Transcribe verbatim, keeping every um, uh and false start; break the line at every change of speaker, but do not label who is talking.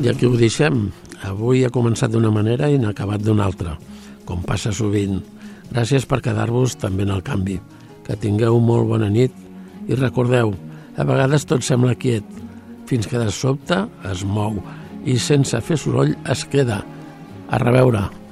I aquí ho deixem. Avui ha començat d'una manera i n'ha acabat d'una altra, com passa sovint. Gràcies per quedar-vos també en el canvi. Que tingueu molt bona nit i recordeu, a vegades tot sembla quiet, fins que de sobte es mou i sense fer soroll es queda. A reveure.